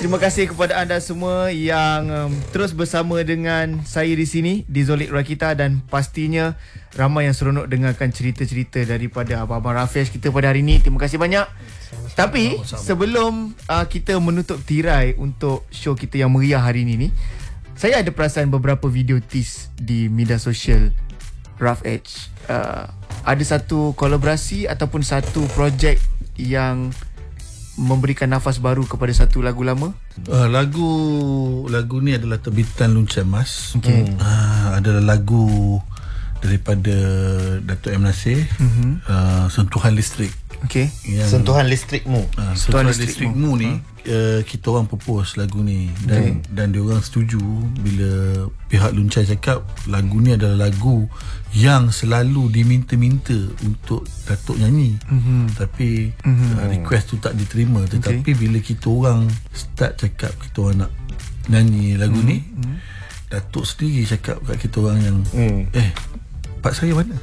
Terima kasih kepada anda semua yang terus bersama dengan saya di sini di Zolik Rakita, dan pastinya ramai yang seronok dengarkan cerita-cerita daripada Abang Rafiq kita pada hari ini. Terima kasih banyak. Tapi sebelum kita menutup tirai untuk show kita yang meriah hari ini ni, saya ada perasan beberapa video tease di media sosial Rough Edge. Ada satu kolaborasi ataupun satu projek yang memberikan nafas baru kepada satu lagu lama. Lagu ni adalah terbitan Luncan Mas. Adalah lagu daripada Datuk M. Nasir, Sentuhan Listrik. Sentuhan Listrikmu. Sentuhan Listrikmu ni kita orang propose lagu ni, dan dia orang setuju bila pihak Luncan cakap lagu ni adalah lagu yang selalu diminta-minta untuk Datuk nyanyi. Tapi request tu tak diterima. Tetapi bila kita orang start cakap kita orang nak nyanyi lagu ni, Datuk sendiri cakap kat kita orang yang part saya mana?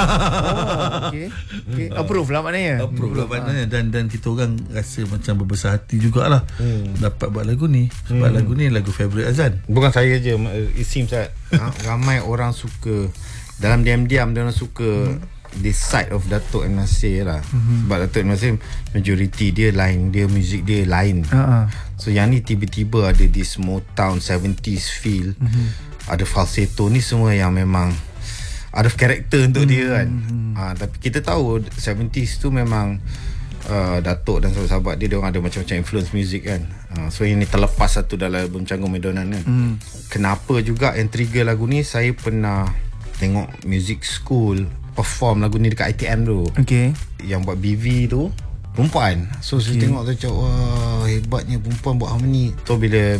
Approve lah maknanya. Dan kita orang rasa macam berbesar hati jugalah dapat buat lagu ni. Sebab lagu ni lagu favourite Azan. Bukan saya je, it seems that ramai orang suka. Dalam diam-diam dia orang suka this side of Datuk M. Nasir lah. Sebab Datuk M. Nasir majority dia lain, dia muzik dia lain. So yang ni tiba-tiba ada this Motown 70s feel, ada falsetto ni, semua yang memang ada karakter untuk dia kan. Tapi kita tahu 70s tu memang Datuk dan sahabat dia orang ada macam-macam influence music kan. So ini terlepas satu dalam album Canggung Medonan kan. Kenapa juga yang trigger lagu ni, saya pernah tengok music school perform lagu ni dekat ITM tu. Yang buat BV tu perempuan. So saya tengok tu macam wah, hebatnya perempuan buat harmoni. So bila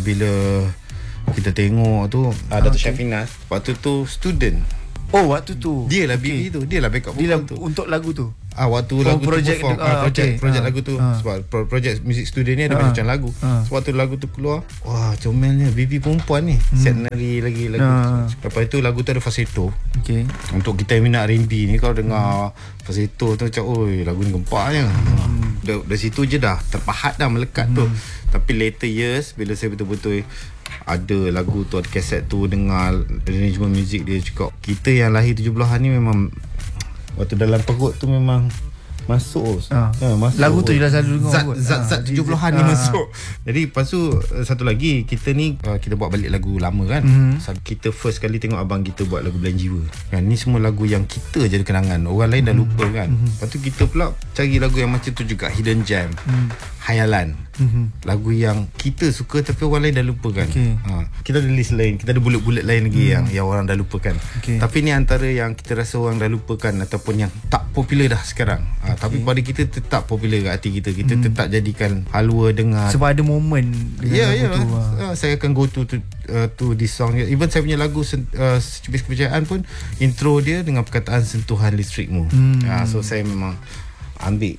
kita tengok tu Datuk Syafinas, waktu tu student. Waktu tu dia lah BB tu, dia lah backup vocal tu untuk lagu tu. Waktu lagu projek tu projek lagu tu. Sebab projek music studio ni ada macam lagu. Sebab tu lagu tu keluar, wah comelnya BB perempuan ni set nari lagi lagu. Lepas tu lagu tu ada falsetto. Untuk kita yang minat R&B ni, kalau dengar falsetto tu macam oi, lagu ni gempaknya. Dari situ je dah terpahat dah, melekat tu. Tapi later years bila saya betul-betul ada lagu tu, ada kaset tu, dengar arrangement muzik dia, cakap kita yang lahir 70-an ni memang waktu dalam perut tu memang masuk. Masuk lagu tu je dah selalu dengar zat 70-an ni masuk. Jadi lepas tu satu lagi, kita ni kita buat balik lagu lama kan. Kita first kali tengok abang kita buat lagu Belayan Jiwa kan. Ni semua lagu yang kita je ada kenangan, orang lain dah lupa kan. Lepas tu kita pula cari lagu yang macam tu juga, hidden gem, hayalan, lagu yang kita suka tapi orang lain dah lupa kan. Kita ada list lain, kita ada bulat-bulat lain lagi yang orang dah lupakan. Tapi ni antara yang kita rasa orang dah lupakan ataupun yang tak popular dah sekarang. Tapi pada kita tetap popular kat hati kita. Kita tetap jadikan halwa dengar. Sebab ada momen dengan lagu tu. Saya akan go to this song. Even saya punya lagu Secubis Kepercayaan pun intro dia dengan perkataan Sentuhan Listrikmu. So saya memang ambil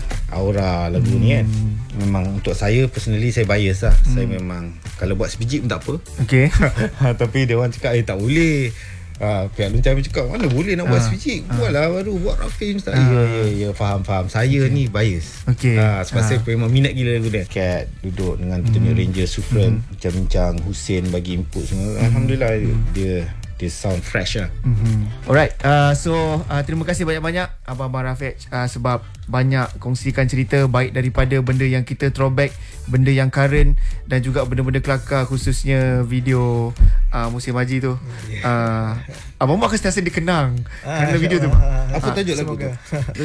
aura lagu ni kan. Memang untuk saya personally, saya bias lah. Saya memang kalau buat sebiji pun tak apa. Tapi dia orang cakap tak boleh. Pihak Luncan cakap mana boleh nak buat sebiji, buatlah baru, buat Rafiq tak. Ya faham. Saya ni bias. Sebab saya memang minat gila lagu dia. Cat duduk dengan kita punya Ranger Sufran, bincang-bincang, Hussein bagi input semua. Alhamdulillah dia sound fresh lah. Alright, so terima kasih banyak-banyak Abang Rafiq sebab banyak kongsikan cerita, baik daripada benda yang kita throwback, benda yang current, dan juga benda-benda kelakar, khususnya video musim haji tu. Abang akan sentiasa dikenang kerana video tu. Apa tajuk lagu tu?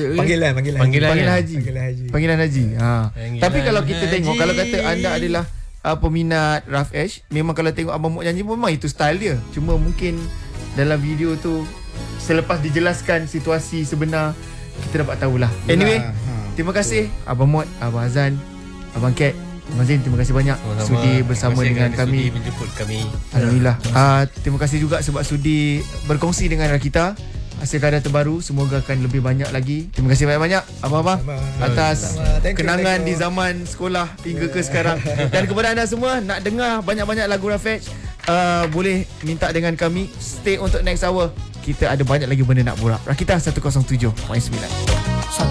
Panggilan haji. Tapi kalau kita tengok, kalau kata anda adalah peminat Rough Edge, memang kalau tengok Abang Mok nyanyi pun memang itu style dia. Cuma mungkin dalam video tu, selepas dijelaskan situasi sebenar, kita dapat tahulah. Anyway, terima kasih Abang Mok, Abang Azan, Abang Cat, Abang Zain, terima kasih banyak sudi bersama dengan kami. Sudi menjemput kami. Alhamdulillah. Terima kasih juga sebab sudi berkongsi dengan kita hasil karya terbaru. Semoga akan lebih banyak lagi. Terima kasih banyak-banyak Abang-abang atas kenangan di zaman sekolah hingga ke sekarang. Dan kepada anda semua, nak dengar banyak-banyak lagu Rafiq, boleh minta dengan kami. Stay untuk next hour. Kita ada banyak lagi benda nak borak. Rakita 107.9.